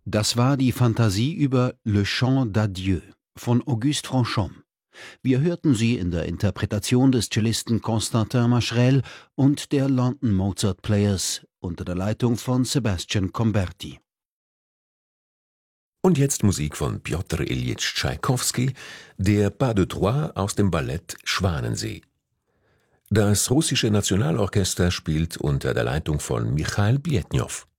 Das war die Fantasie über Le Chant d'Adieu von Auguste Franchomme. Wir hörten sie in der Interpretation des Cellisten Constantin Macherel und der London Mozart Players unter der Leitung von Sebastian Comberti. Und jetzt Musik von Pjotr Iljitsch Tschaikowski, der Pas de Trois aus dem Ballett Schwanensee. Das russische Nationalorchester spielt unter der Leitung von Michail Bjetnjow.